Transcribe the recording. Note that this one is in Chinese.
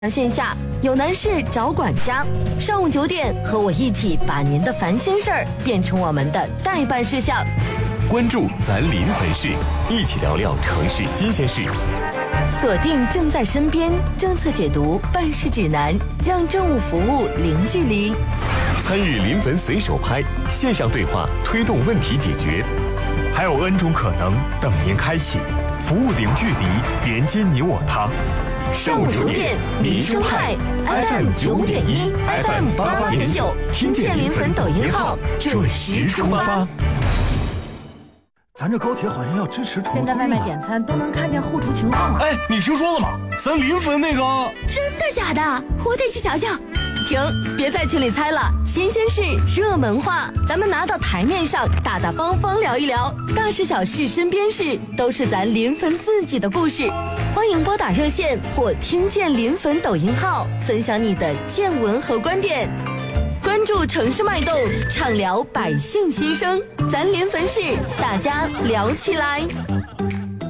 线下有难事找管家，上午9点和我一起把您的烦心事儿变成我们的待办事项。 关注咱临汾市，一起聊聊城市新鲜事。 锁定正在身边政策解读办事指南，让政务服务零距离。 参与临汾随手拍线上对话，推动问题解决。 还有 N 种可能等您开启，服务零距离，连接你我他。 上午9点，民生派 FM 9.1 FM 88.9，听见临汾抖音号准时出发。 咱这高铁好像要支持现在外卖点餐都能看见后厨情况了。 哎，你听说了吗？咱临汾那个…… 真的假的？我得去瞧瞧。停，别在群里猜了，新鲜事热门话，咱们拿到台面上大大方方聊一聊，大事小事身边事，都是咱临汾自己的故事。欢迎拨打热线或听见临汾抖音号，分享你的见闻和观点。关注城市脉动，畅聊百姓心声，咱临汾市，大家聊起来。